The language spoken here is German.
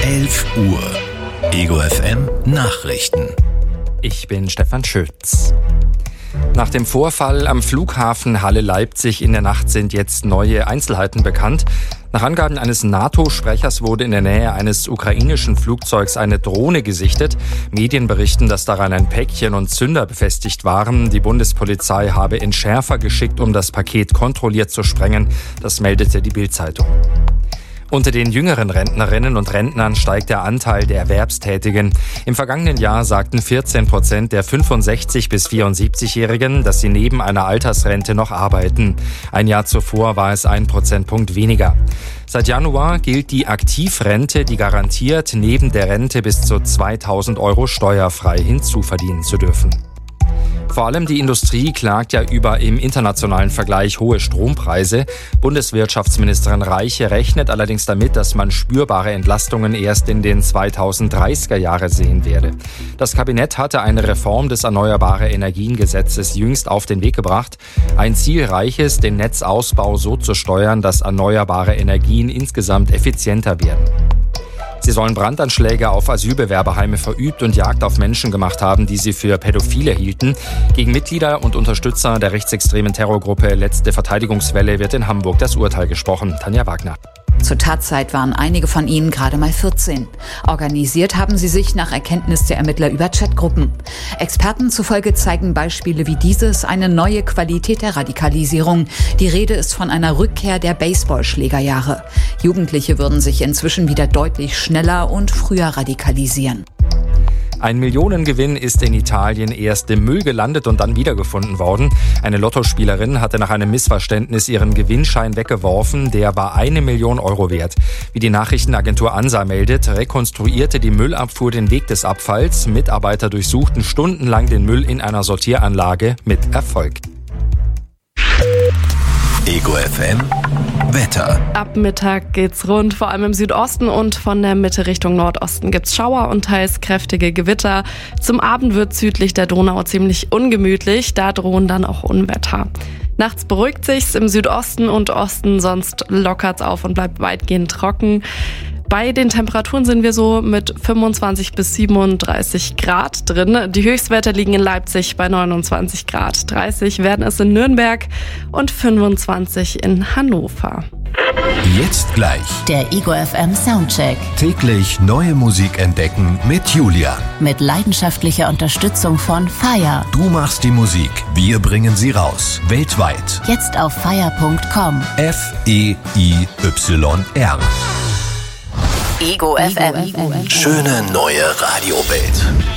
11 Uhr. Ego FM Nachrichten. Ich bin Stefan Schütz. Nach dem Vorfall am Flughafen Halle-Leipzig in der Nacht sind jetzt neue Einzelheiten bekannt. Nach Angaben eines NATO-Sprechers wurde in der Nähe eines ukrainischen Flugzeugs eine Drohne gesichtet. Medien berichten, dass daran ein Päckchen und Zünder befestigt waren. Die Bundespolizei habe Entschärfer geschickt, um das Paket kontrolliert zu sprengen. Das meldete die Bild-Zeitung. Unter den jüngeren Rentnerinnen und Rentnern steigt der Anteil der Erwerbstätigen. Im vergangenen Jahr sagten 14% der 65- bis 74-Jährigen, dass sie neben einer Altersrente noch arbeiten. Ein Jahr zuvor war es 1 Prozentpunkt weniger. Seit Januar gilt die Aktivrente, die garantiert, neben der Rente bis zu 2.000 € steuerfrei hinzuverdienen zu dürfen. Vor allem die Industrie klagt ja über im internationalen Vergleich hohe Strompreise. Bundeswirtschaftsministerin Reiche rechnet allerdings damit, dass man spürbare Entlastungen erst in den 2030er Jahren sehen werde. Das Kabinett hatte eine Reform des Erneuerbare-Energien-Gesetzes jüngst auf den Weg gebracht. Ein Ziel Reiches, den Netzausbau so zu steuern, dass erneuerbare Energien insgesamt effizienter werden. Sie sollen Brandanschläge auf Asylbewerberheime verübt und Jagd auf Menschen gemacht haben, die sie für Pädophile hielten. Gegen Mitglieder und Unterstützer der rechtsextremen Terrorgruppe Letzte Verteidigungswelle wird in Hamburg das Urteil gesprochen. Tanja Wagner. Zur Tatzeit waren einige von ihnen gerade mal 14. Organisiert haben sie sich nach Erkenntnis der Ermittler über Chatgruppen. Experten zufolge zeigen Beispiele wie dieses eine neue Qualität der Radikalisierung. Die Rede ist von einer Rückkehr der Baseballschlägerjahre. Jugendliche würden sich inzwischen wieder deutlich schneller und früher radikalisieren. Ein Millionengewinn ist in Italien erst im Müll gelandet und dann wiedergefunden worden. Eine Lottospielerin hatte nach einem Missverständnis ihren Gewinnschein weggeworfen. Der war 1 Million € wert. Wie die Nachrichtenagentur ANSA meldet, rekonstruierte die Müllabfuhr den Weg des Abfalls. Mitarbeiter durchsuchten stundenlang den Müll in einer Sortieranlage mit Erfolg. Ego FM Wetter. Ab Mittag geht's rund, vor allem im Südosten und von der Mitte Richtung Nordosten gibt's Schauer und teils kräftige Gewitter. Zum Abend wird südlich der Donau ziemlich ungemütlich, da drohen dann auch Unwetter. Nachts beruhigt sich's im Südosten und Osten, sonst lockert's auf und bleibt weitgehend trocken. Bei den Temperaturen sind wir so mit 25 bis 37 Grad drin. Die Höchstwerte liegen in Leipzig bei 29 Grad. 30 werden es in Nürnberg und 25 in Hannover. Jetzt gleich Der Ego FM Soundcheck. täglich neue Musik entdecken mit Julia. Mit leidenschaftlicher Unterstützung von FIRE. Du machst die Musik, wir bringen sie raus. Weltweit. Jetzt auf FIRE.com. FEIYR. Ego FM. Schöne neue Radiowelt.